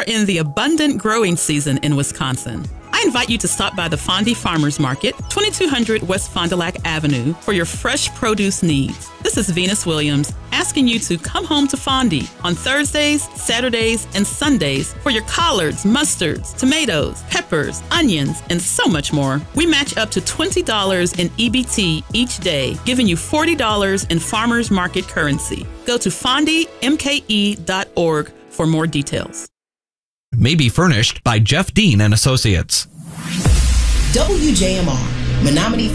in the abundant growing season in Wisconsin. I invite you to stop by the Fondy Farmers Market, 2200 West Fond du Lac Avenue, for your fresh produce needs. This is Venus Williams asking you to come home to Fondy on Thursdays, Saturdays, and Sundays for your collards, mustards, tomatoes, peppers, onions, and so much more. We match up to $20 in EBT each day, giving you $40 in farmers market currency. Go to fondymke.org for more details. May be furnished by Jeff Dean and Associates. WJMR, Menominee